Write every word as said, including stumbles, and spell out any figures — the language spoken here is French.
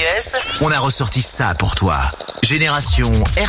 S, on a ressorti ça pour toi. Génération